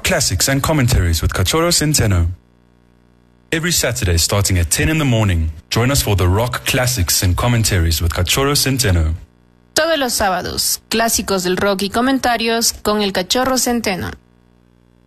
rock classics and commentaries with Cachorro Centeno. Every Saturday starting at 10 in the morning, join us for the rock classics and commentaries with Cachorro Centeno. Todos los sábados, clásicos del rock y comentarios con el Cachorro Centeno.